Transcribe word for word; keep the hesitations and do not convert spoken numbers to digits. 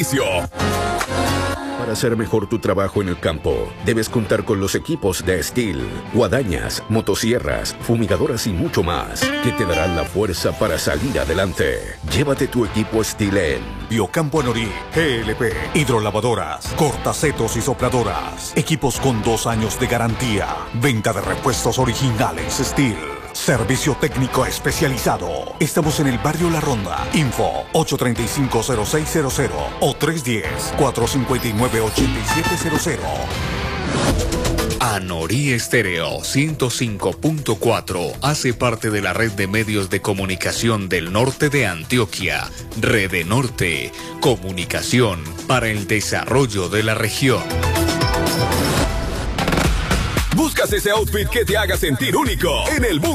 servicio. Para hacer mejor tu trabajo en el campo, debes contar con los equipos de Steel, guadañas, motosierras, fumigadoras y mucho más, que te darán la fuerza para salir adelante. Llévate tu equipo Steel en Biocampo Anorí, G L P, hidrolavadoras, cortacetos y sopladoras, equipos con dos años de garantía, venta de repuestos originales Steel. Servicio técnico especializado. Estamos en el barrio La Ronda. Info ocho tres cinco cero seis cero cero o tres uno cero, cuatro cinco nueve, ocho siete cero cero. Anorí Estéreo ciento cinco punto cuatro hace parte de la red de medios de comunicación del norte de Antioquia. Rede Norte. Comunicación para el desarrollo de la región. ¿Buscas ese outfit que te haga sentir único en el mundo?